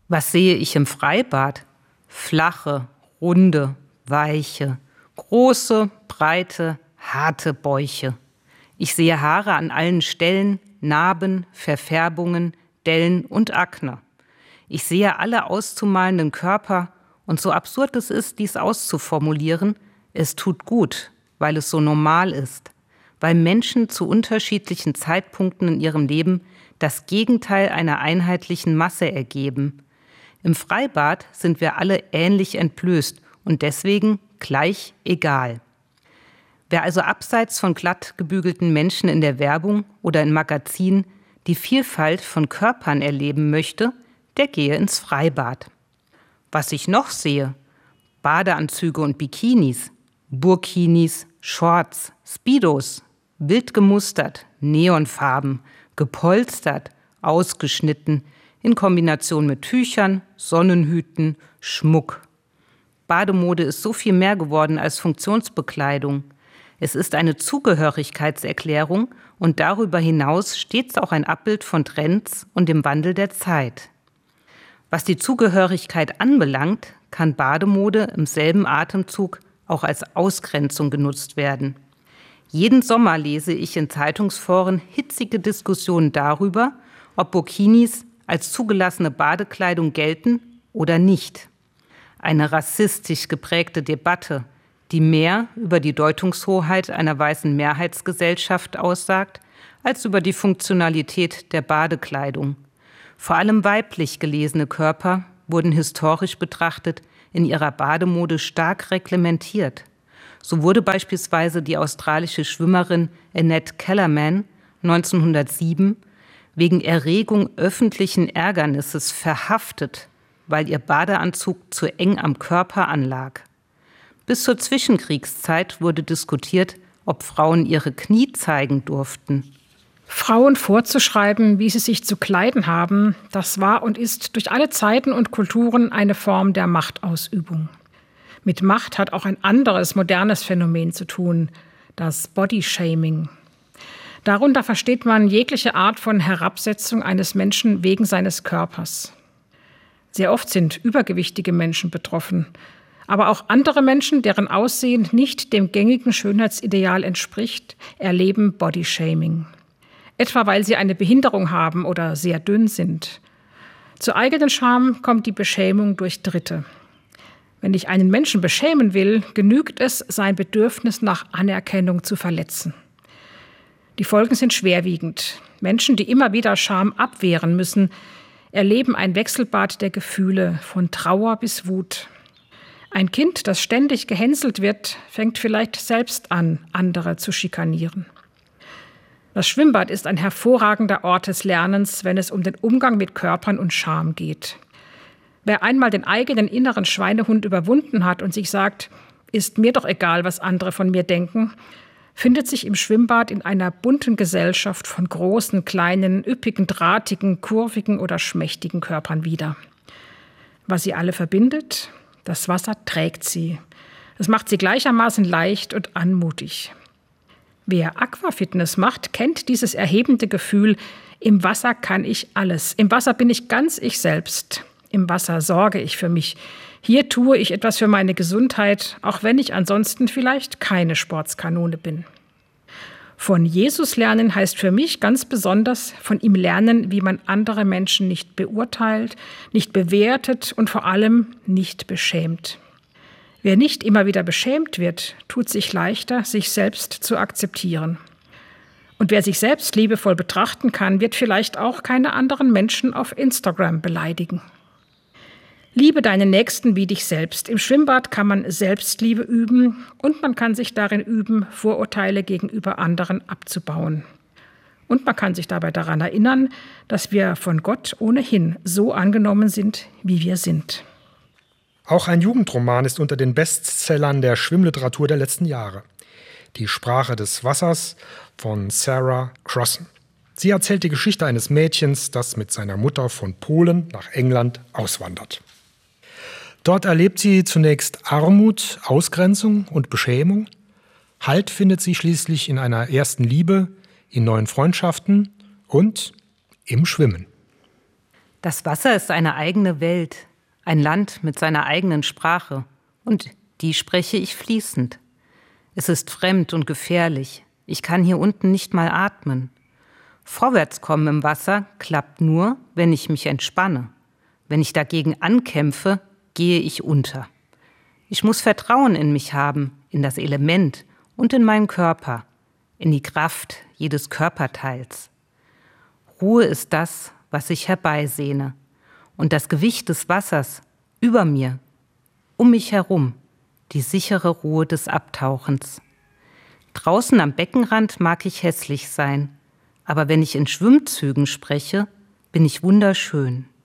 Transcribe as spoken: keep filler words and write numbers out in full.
Was sehe ich im Freibad? Flache, runde, weiche, große, breite, harte Bäuche. Ich sehe Haare an allen Stellen, Narben, Verfärbungen, Dellen und Akne. Ich sehe alle auszumalenden Körper und so absurd es ist, dies auszuformulieren, es tut gut, weil es so normal ist, weil Menschen zu unterschiedlichen Zeitpunkten in ihrem Leben das Gegenteil einer einheitlichen Masse ergeben. Im Freibad sind wir alle ähnlich entblößt und deswegen gleich egal. Wer also abseits von glatt gebügelten Menschen in der Werbung oder in Magazinen die Vielfalt von Körpern erleben möchte, der gehe ins Freibad. Was ich noch sehe: Badeanzüge und Bikinis, Burkinis, Shorts, Speedos, wild gemustert, Neonfarben, gepolstert, ausgeschnitten, in Kombination mit Tüchern, Sonnenhüten, Schmuck. Bademode ist so viel mehr geworden als Funktionsbekleidung. Es ist eine Zugehörigkeitserklärung und darüber hinaus stets auch ein Abbild von Trends und dem Wandel der Zeit. Was die Zugehörigkeit anbelangt, kann Bademode im selben Atemzug auch als Ausgrenzung genutzt werden. Jeden Sommer lese ich in Zeitungsforen hitzige Diskussionen darüber, ob Burkinis als zugelassene Badekleidung gelten oder nicht. Eine rassistisch geprägte Debatte, die mehr über die Deutungshoheit einer weißen Mehrheitsgesellschaft aussagt, als über die Funktionalität der Badekleidung. Vor allem weiblich gelesene Körper wurden historisch betrachtet in ihrer Bademode stark reglementiert. So wurde beispielsweise die australische Schwimmerin Annette Kellerman neunzehnhundertsieben wegen Erregung öffentlichen Ärgernisses verhaftet, weil ihr Badeanzug zu eng am Körper anlag. Bis zur Zwischenkriegszeit wurde diskutiert, ob Frauen ihre Knie zeigen durften. Frauen vorzuschreiben, wie sie sich zu kleiden haben, das war und ist durch alle Zeiten und Kulturen eine Form der Machtausübung. Mit Macht hat auch ein anderes modernes Phänomen zu tun, das Bodyshaming. Darunter versteht man jegliche Art von Herabsetzung eines Menschen wegen seines Körpers. Sehr oft sind übergewichtige Menschen betroffen, aber auch andere Menschen, deren Aussehen nicht dem gängigen Schönheitsideal entspricht, erleben Bodyshaming. Etwa weil sie eine Behinderung haben oder sehr dünn sind. Zur eigenen Scham kommt die Beschämung durch Dritte. Wenn ich einen Menschen beschämen will, genügt es, sein Bedürfnis nach Anerkennung zu verletzen. Die Folgen sind schwerwiegend. Menschen, die immer wieder Scham abwehren müssen, erleben ein Wechselbad der Gefühle, von Trauer bis Wut. Ein Kind, das ständig gehänselt wird, fängt vielleicht selbst an, andere zu schikanieren. Das Schwimmbad ist ein hervorragender Ort des Lernens, wenn es um den Umgang mit Körpern und Scham geht. Wer einmal den eigenen inneren Schweinehund überwunden hat und sich sagt, ist mir doch egal, was andere von mir denken, findet sich im Schwimmbad in einer bunten Gesellschaft von großen, kleinen, üppigen, drahtigen, kurvigen oder schmächtigen Körpern wieder. Was sie alle verbindet: das Wasser trägt sie. Es macht sie gleichermaßen leicht und anmutig. Wer Aquafitness macht, kennt dieses erhebende Gefühl, im Wasser kann ich alles. Im Wasser bin ich ganz ich selbst. Im Wasser sorge ich für mich. Hier tue ich etwas für meine Gesundheit, auch wenn ich ansonsten vielleicht keine Sportskanone bin. Von Jesus lernen heißt für mich ganz besonders von ihm lernen, wie man andere Menschen nicht beurteilt, nicht bewertet und vor allem nicht beschämt. Wer nicht immer wieder beschämt wird, tut sich leichter, sich selbst zu akzeptieren. Und wer sich selbst liebevoll betrachten kann, wird vielleicht auch keine anderen Menschen auf Instagram beleidigen. Liebe deinen Nächsten wie dich selbst. Im Schwimmbad kann man Selbstliebe üben und man kann sich darin üben, Vorurteile gegenüber anderen abzubauen. Und man kann sich dabei daran erinnern, dass wir von Gott ohnehin so angenommen sind, wie wir sind. Auch ein Jugendroman ist unter den Bestsellern der Schwimmliteratur der letzten Jahre. Die Sprache des Wassers von Sarah Crossan. Sie erzählt die Geschichte eines Mädchens, das mit seiner Mutter von Polen nach England auswandert. Dort erlebt sie zunächst Armut, Ausgrenzung und Beschämung. Halt findet sie schließlich in einer ersten Liebe, in neuen Freundschaften und im Schwimmen. Das Wasser ist eine eigene Welt, ein Land mit seiner eigenen Sprache, und die spreche ich fließend. Es ist fremd und gefährlich. Ich kann hier unten nicht mal atmen. Vorwärtskommen im Wasser klappt nur, wenn ich mich entspanne. Wenn ich dagegen ankämpfe, gehe ich unter. Ich muss Vertrauen in mich haben, in das Element und in meinen Körper, in die Kraft jedes Körperteils. Ruhe ist das, was ich herbeisehne, und das Gewicht des Wassers über mir, um mich herum, die sichere Ruhe des Abtauchens. Draußen am Beckenrand mag ich hässlich sein, aber wenn ich in Schwimmzügen spreche, bin ich wunderschön.